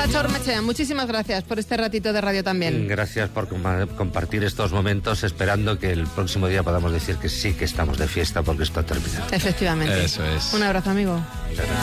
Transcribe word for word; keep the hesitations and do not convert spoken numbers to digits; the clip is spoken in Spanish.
Nacho Ormechea, muchísimas gracias por este ratito de radio también. Gracias por compartir estos momentos, esperando que el próximo día podamos decir que sí que estamos de fiesta porque esto ha terminado. Efectivamente. Eso es. Un abrazo, amigo.